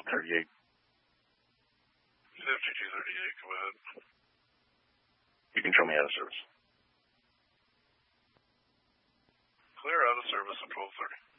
38. 5238, go ahead. You can show me out of service. Clear out of service at 12:30.